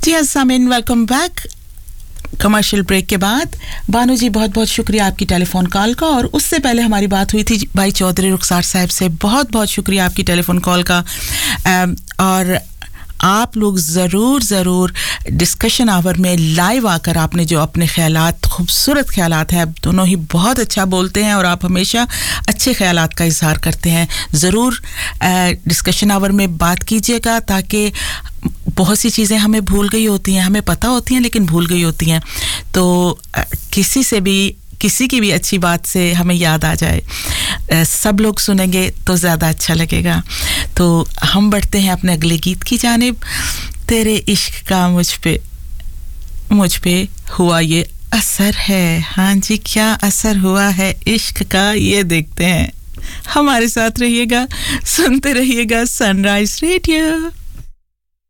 जी सामीन, welcome back. Commercial break के बाद बानू जी बहुत-बहुत शुक्रिया आपकी टेलीफोन कॉल का। और उससे पहले हमारी बात हुई थी भाई चौधरी रुखसार साहब से, बहुत-बहुत शुक्रिया आपकी टेलीफोन कॉल का। और आप लोग ज़रूर डिस्कशन आवर में लाइव आकर आपने जो अपने ख्यालात, खूबसूरत ख्यालात हैं, आप दोनों ही बहुत अच्छा बोलते हैं और आप हमेशा अच्छे ख्यालात का इजहार करते हैं। ज़रूर डिस्कशन आवर में बात कीजिएगा, ताकि बहुत सी चीज़ें हमें भूल गई होती हैं, हमें पता होती हैं लेकिन भूल गई होती हैं, तो किसी की भी अच्छी बात से हमें याद आ जाए। सब लोग सुनेंगे तो ज़्यादा अच्छा लगेगा। तो हम बढ़ते हैं अपने अगले गीत की जानिब। तेरे इश्क का मुझ पे हुआ ये असर है। हाँ जी, क्या असर हुआ है इश्क का, ये देखते हैं। हमारे साथ रहिएगा, सुनते रहिएगा सनराइज रेडियो।